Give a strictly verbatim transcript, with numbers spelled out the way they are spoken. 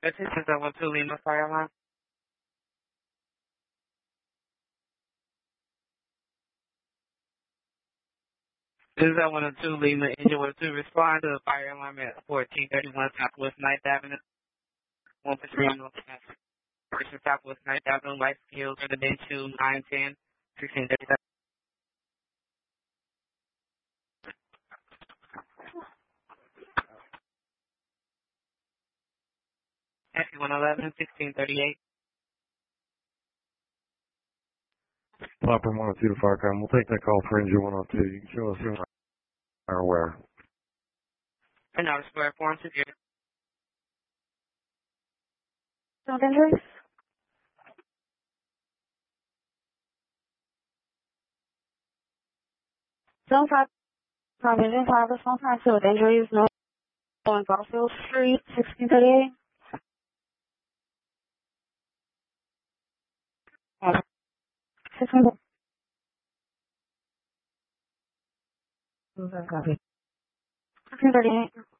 This is the one two Lima fire alarm. This is one oh two Lima engine one two respond to the fire alarm at fourteen thirty-one Southwest ninth Avenue. one for three North Person Southwest ninth Avenue, life skills for the day two nine ten sixteen thirty-seven. one eleven sixteen thirty-eight. Flopper one oh two to Firecom. We'll take that call for engine one oh two. You can show us who are where. And now the square form security. No injuries? Zone five, Provision five response time to injuries, no on Garfield Street, sixteen thirty-eight. sixteen thirty-eight.